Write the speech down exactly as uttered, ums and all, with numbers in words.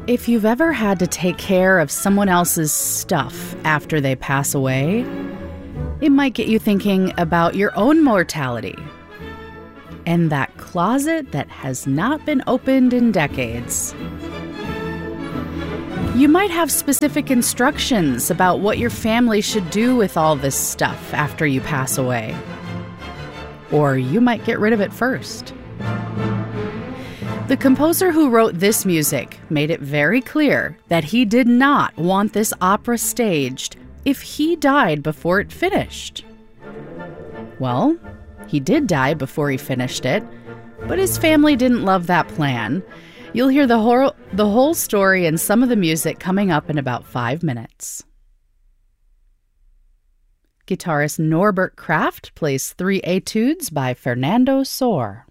If you've ever had to take care of someone else's stuff after they pass away, it might get you thinking about your own mortality and that closet that has not been opened in decades. You might have specific instructions about what your family should do with all this stuff after you pass away. Or you might get rid of it first. The composer who wrote this music made it very clear that he did not want this opera staged if he died before it finished. Well, he did die before he finished it, but his family didn't love that plan. You'll hear the whole, the whole story and some of the music coming up in about five minutes. Guitarist Norbert Kraft plays three etudes by Fernando Sor.